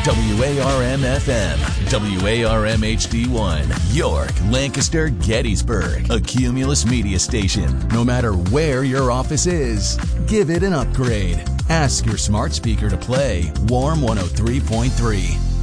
WARM-FM, WARM-HD1, York, Lancaster, Gettysburg, a Cumulus media station. No matter where your office is, give it an upgrade. Ask your smart speaker to play WARM 103.3.